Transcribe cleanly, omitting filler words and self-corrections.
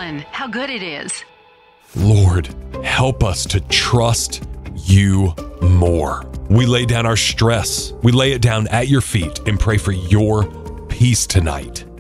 fun, how good it is. Lord, help us to trust you more. We lay down our stress. We lay it down at your feet and pray for your peace tonight.